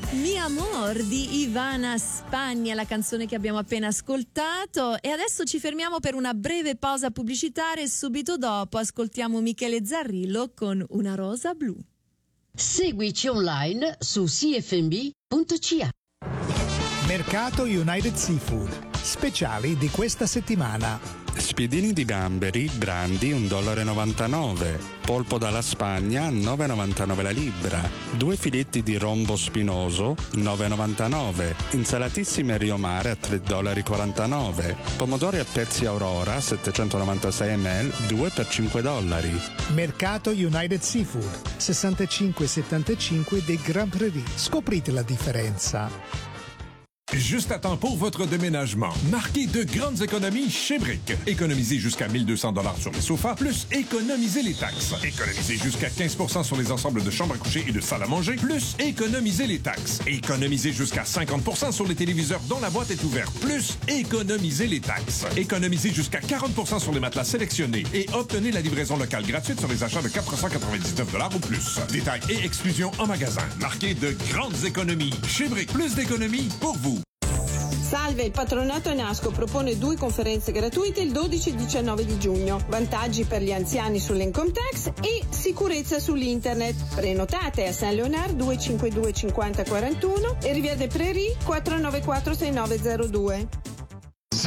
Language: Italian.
Mi amor di Ivana Spagna, la canzone che abbiamo appena ascoltato, e adesso ci fermiamo per una breve pausa pubblicitaria e subito dopo ascoltiamo Michele Zarrillo con Una rosa blu. Seguici online su cfnb.ca. Mercato United Seafood. Speciali di questa settimana. Spiedini di gamberi grandi $1,99, polpo dalla Spagna $9,99 la libra, 2 filetti di rombo spinoso $9,99, insalatissime Rio Mare a $3,49, pomodori a pezzi Aurora 796 ml 2 per $5. Mercato United Seafood, 6575 des Grand Prairies. Scoprite la differenza. Juste à temps pour votre déménagement. Marquez de grandes économies chez Brick. Économisez jusqu'à 1 200 $ sur les sofas, plus économisez les taxes. Économisez jusqu'à 15 % sur les ensembles de chambres à coucher et de salles à manger, plus économisez les taxes. Économisez jusqu'à 50 % sur les téléviseurs dont la boîte est ouverte, plus économisez les taxes. Économisez jusqu'à 40 % sur les matelas sélectionnés et obtenez la livraison locale gratuite sur les achats de 499 $ ou plus. Détails et exclusions en magasin. Marquez de grandes économies chez Brick. Plus d'économies pour vous. Salve, il patronato Enasco propone 2 conferenze gratuite il 12 e 19 di giugno. Vantaggi per gli anziani sull'income tax e sicurezza sull'internet. Prenotate a San Leonard 252 50 41 e Rivière des Prairies 494 6902.